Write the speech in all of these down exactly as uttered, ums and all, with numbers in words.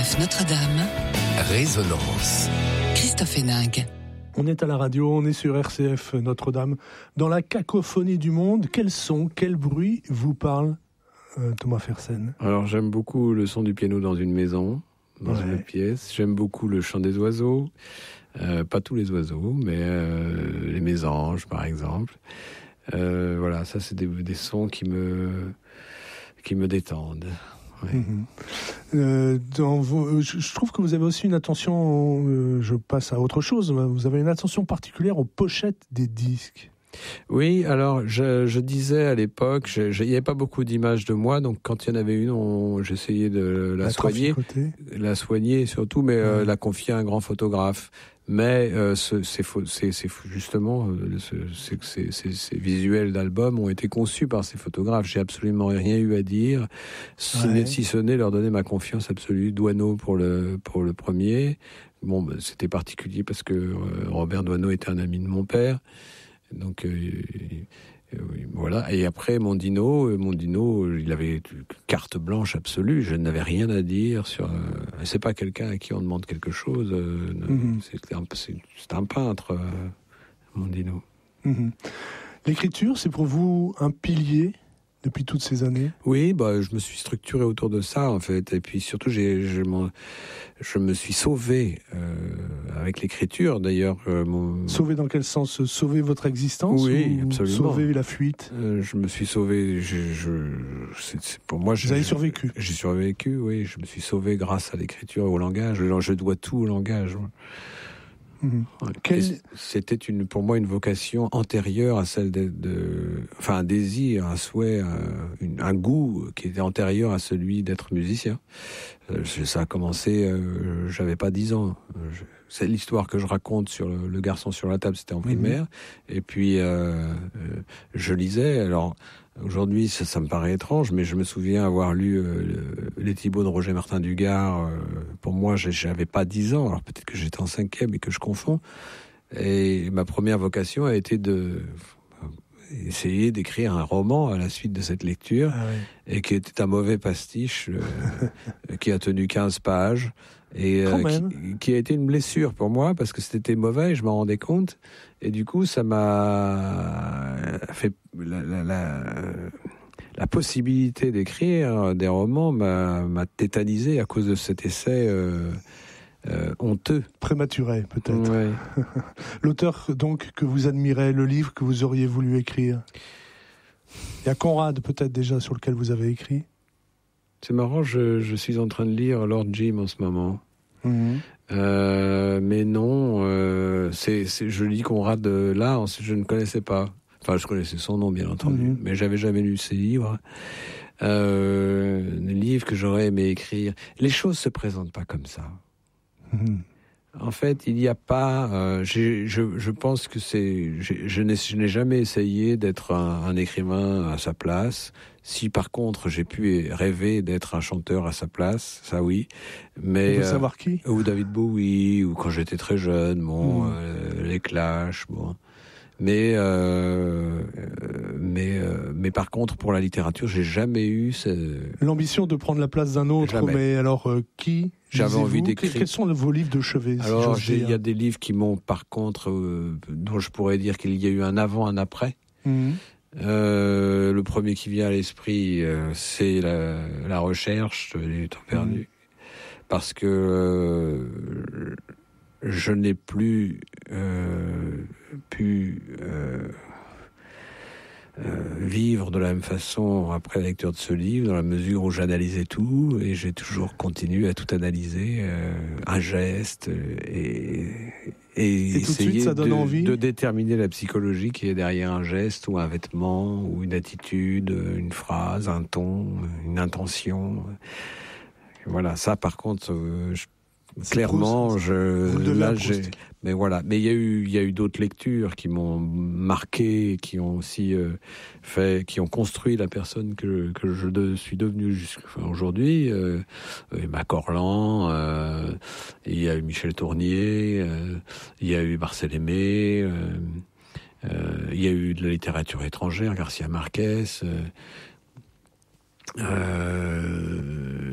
F Notre-Dame. Résonance. Christophe Héningue. On est à la radio, on est sur R C F Notre-Dame. Dans la cacophonie du monde, quels sons, quels bruits vous parlent, euh, Thomas Fersen? Alors j'aime beaucoup le son du piano dans une maison, dans ouais. une pièce. J'aime beaucoup le chant des oiseaux. Euh, pas tous les oiseaux, mais euh, les mésanges par exemple. Euh, voilà, ça c'est des, des sons qui me, qui me détendent. Ouais. Mmh. Euh, dans vos, je, je trouve que vous avez aussi une attention, euh, je passe à autre chose, vous avez une attention particulière aux pochettes des disques. Oui, alors je, je disais à l'époque, il n'y avait pas beaucoup d'images de moi, donc quand il y en avait une, on, j'essayais de la, la soigner, la soigner surtout, mais ouais. euh, la confier à un grand photographe. Mais euh, ce, ces, ces, ces, justement, euh, ce, ces, ces, ces visuels d'albums ont été conçus par ces photographes. J'ai absolument rien eu à dire, si, ouais. si ce n'est leur donner ma confiance absolue. Douaneau pour le pour le premier. Bon, bah, c'était particulier parce que euh, Robert Douaneau était un ami de mon père. Donc euh, euh, voilà. Et après Mondino, Mondino, il avait carte blanche absolue. Je n'avais rien à dire sur. Euh, c'est pas quelqu'un à qui on demande quelque chose. Euh, mm-hmm. c'est, un, c'est, c'est un peintre, euh, Mondino. Mm-hmm. L'écriture, c'est pour vous un pilier depuis toutes ces années? Oui, bah, je me suis structuré autour de ça, en fait. Et puis surtout, j'ai, je, je me suis sauvé euh, avec l'écriture, d'ailleurs. Euh, mon... Sauvé dans quel sens? Sauver votre existence? Oui, ou absolument. Sauver la fuite? euh, Je me suis sauvé. Je, je, c'est, c'est, pour moi, Vous je, avez survécu? J'ai survécu, oui. Je me suis sauvé grâce à l'écriture et au langage. Je dois tout au langage. Mmh. Ouais. Quel... C'était une, pour moi une vocation antérieure à celle de, de enfin un désir, un souhait, un, une, un goût qui était antérieur à celui d'être musicien. Euh, ça a commencé, euh, j'avais pas dix ans. Je, c'est l'histoire que je raconte sur le, le garçon sur la table, c'était en primaire. Mmh. Et puis euh, euh, je lisais. Alors aujourd'hui, ça, ça me paraît étrange, mais je me souviens avoir lu euh, Les Thibauts de Roger Martin Dugard. Euh, pour moi, j'avais pas dix ans. Alors peut-être que j'étais en cinquième et que je confonds. Et ma première vocation a été de essayer d'écrire un roman à la suite de cette lecture, ah oui. et qui était un mauvais pastiche, euh, qui a tenu quinze pages, et euh, qui, qui a été une blessure pour moi, parce que c'était mauvais, et je m'en rendais compte, et du coup, ça m'a fait... La, la, la, la possibilité d'écrire des romans m'a, m'a tétanisé à cause de cet essai... Euh, Euh, honteux. Prématuré, peut-être. Ouais. L'auteur, donc, que vous admirez, le livre que vous auriez voulu écrire? Il y a Conrad, peut-être, déjà, sur lequel vous avez écrit? C'est marrant, je, je suis en train de lire Lord Jim en ce moment. Mmh. Euh, mais non, euh, c'est, c'est, je lis Conrad là, je ne connaissais pas. Enfin, je connaissais son nom, bien entendu, mmh. mais j'avais jamais lu ses livres. Euh, des livres que j'aurais aimé écrire. Les choses se présentent pas comme ça. Mmh. En fait, il n'y a pas... Euh, j'ai, je, je pense que c'est... J'ai, je, n'ai, je n'ai jamais essayé d'être un, un écrivain à sa place. Si, par contre, j'ai pu rêver d'être un chanteur à sa place, ça oui. Mais, on veut euh, savoir qui? Ou David Bowie, ou quand j'étais très jeune, bon, mmh. euh, les Clash, bon... Mais, euh, mais, euh, mais par contre, pour la littérature, j'ai jamais eu ce... l'ambition de prendre la place d'un autre. Jamais. Mais alors, euh, qui? J'avais envie d'écrire. Quels sont vos livres de chevet? Alors, si il y a des livres qui m'ont, par contre, euh, dont je pourrais dire qu'il y a eu un avant, un après. Mmh. Euh, le premier qui vient à l'esprit, euh, c'est la, la recherche du temps perdu, mmh. parce que euh, je n'ai plus euh, pu euh, euh, vivre de la même façon après la lecture de ce livre, dans la mesure où j'analysais tout, et j'ai toujours continué à tout analyser, euh, un geste, et, et, et essayer suite, ça donne de, envie. de déterminer la psychologie qui est derrière un geste, ou un vêtement, ou une attitude, une phrase, un ton, une intention. Voilà, ça par contre... Euh, je C'est clairement, Proust, je, là, j'ai, mais voilà. Mais il y a eu, il y a eu d'autres lectures qui m'ont marqué, qui ont aussi euh, fait, qui ont construit la personne que que je de, suis devenu jusqu'à aujourd'hui. Euh, Emma Corlan, euh, il y a eu Michel Tournier, euh, il y a eu Marcel Aimé, euh, euh, il y a eu de la littérature étrangère, Garcia Marquez. Euh, Euh,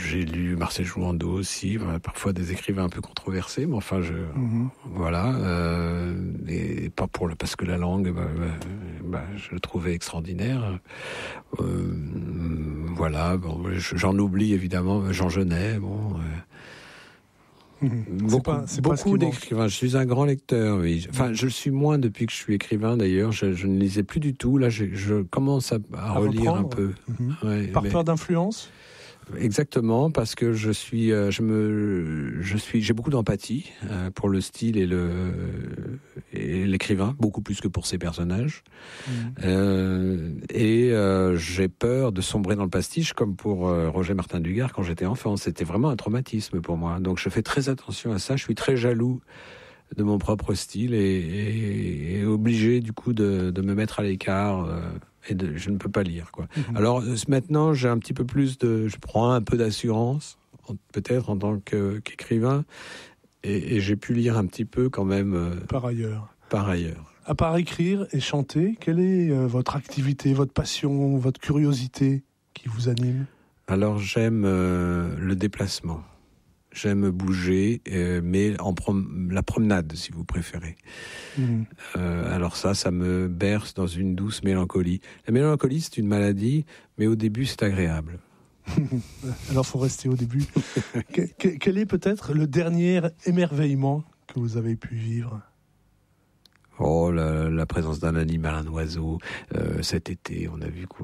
j'ai lu Marcel Jouandeau aussi, parfois des écrivains un peu controversés, mais enfin, je, mm-hmm. voilà, euh, et pas pour le, parce que la langue, bah, bah, bah, je le trouvais extraordinaire. Euh, voilà, bon, j'en oublie évidemment Jean Genet, bon. Euh, Beaucoup, c'est pas, c'est beaucoup d'écrivains. Je suis un grand lecteur, oui. Enfin, je le suis moins depuis que je suis écrivain, d'ailleurs. Je, je ne lisais plus du tout. Là, je, je commence à, à, à relire reprendre. un peu. Mm-hmm. Ouais, Par mais... peur d'influence ? Exactement, parce que je suis, euh, je me, je suis, j'ai beaucoup d'empathie euh, pour le style et le et l'écrivain, beaucoup plus que pour ses personnages. Mmh. Euh, et euh, j'ai peur de sombrer dans le pastiche, comme pour euh, Roger Martin Dugard quand j'étais enfant. C'était vraiment un traumatisme pour moi. Donc je fais très attention à ça. Je suis très jaloux de mon propre style et, et, et obligé du coup de, de me mettre à l'écart. Euh, Et de, je ne peux pas lire, quoi. Mmh. Alors maintenant, j'ai un petit peu plus de, je prends un peu d'assurance, peut-être en tant que, qu'écrivain, et, et j'ai pu lire un petit peu quand même. Euh, par ailleurs. Par ailleurs. À part écrire et chanter, quelle est euh, votre activité, votre passion, votre curiosité qui vous anime ? Alors j'aime euh, le déplacement. J'aime bouger, euh, mais en prom- la promenade, si vous préférez. Mmh. Euh, alors ça, ça me berce dans une douce mélancolie. La mélancolie, c'est une maladie, mais au début, c'est agréable. Alors, faut rester au début. que- quel est peut-être le dernier émerveillement que vous avez pu vivre ? Oh, la, la présence d'un animal, un oiseau. Euh, cet été, on a vu quoi ?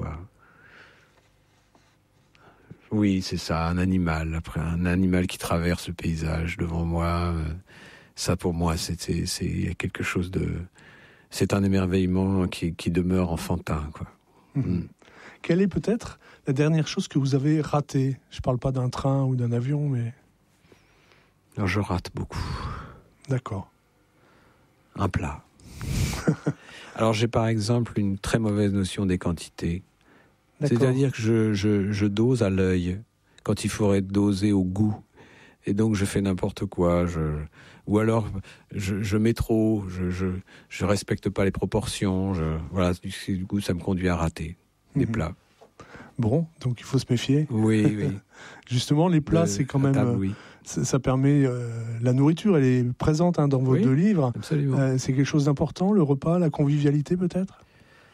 Oui, c'est ça, un animal. Après, un animal qui traverse le paysage devant moi. Ça, pour moi, c'est, c'est, c'est quelque chose de... C'est un émerveillement qui, qui demeure enfantin, quoi. Mmh. Mmh. Quelle est peut-être la dernière chose que vous avez ratée ? Je ne parle pas d'un train ou d'un avion, mais... Alors, je rate beaucoup. D'accord. Un plat. Alors, j'ai par exemple une très mauvaise notion des quantités. D'accord. C'est-à-dire que je, je, je dose à l'œil quand il faudrait doser au goût. Et donc je fais n'importe quoi. Je, ou alors je, je mets trop, je, je, je respecte pas les proportions. Je, voilà, du, du coup ça me conduit à rater des mmh. plats. Bon, donc il faut se méfier. Oui, oui. Justement, les plats, euh, c'est quand même... Table, oui. ça, ça permet... Euh, la nourriture, elle est présente hein, dans vos oui, deux livres. Absolument. Euh, c'est quelque chose d'important, le repas, la convivialité peut-être ?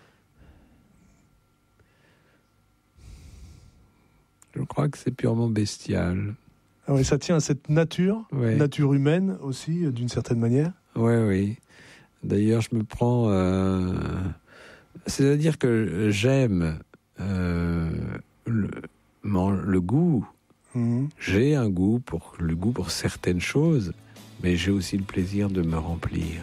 Je crois que c'est purement bestial. Ah oui, ça tient à cette nature, ouais. nature humaine aussi, d'une certaine manière. Oui, oui. D'ailleurs, je me prends... Euh... C'est-à-dire que j'aime euh, le, le goût. Mmh. J'ai un goût pour, le goût pour certaines choses, mais j'ai aussi le plaisir de me remplir.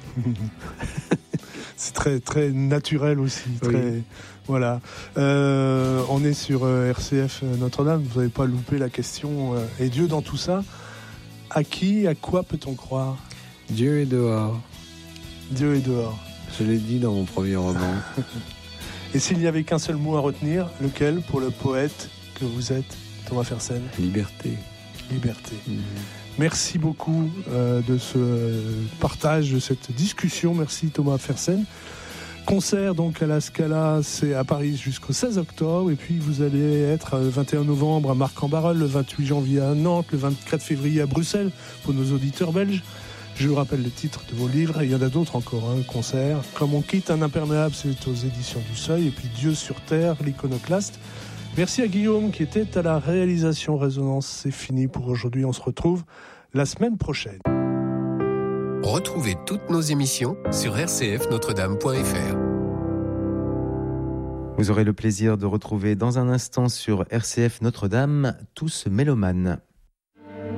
C'est très, très naturel aussi. Oui. Très... Voilà. Euh, on est sur euh, R C F Notre-Dame, vous n'avez pas loupé la question. Euh, et Dieu dans tout ça, à qui, à quoi peut-on croire ? Dieu est dehors. Dieu est dehors. Je l'ai dit dans mon premier roman. Et s'il n'y avait qu'un seul mot à retenir, lequel pour le poète que vous êtes, Thomas Fersen ? Liberté. Liberté. Mmh. Merci beaucoup euh, de ce partage, de cette discussion. Merci Thomas Fersen. Concert donc à la Scala, c'est à Paris jusqu'au seize octobre. Et puis vous allez être le vingt et un novembre à Marc-en-Barœul, le vingt-huit janvier à Nantes, le vingt-quatre février à Bruxelles pour nos auditeurs belges. Je vous rappelle les titres de vos livres, et il y en a d'autres encore, un hein, concert. Comme on quitte un imperméable, c'est aux éditions du Seuil. Et puis Dieu sur terre, l'iconoclaste. Merci à Guillaume qui était à la réalisation Résonance. C'est fini pour aujourd'hui. On se retrouve la semaine prochaine. Retrouvez toutes nos émissions sur r c f notre dame point f r. Vous aurez le plaisir de retrouver dans un instant sur R C F Notre-Dame Tous mélomanes.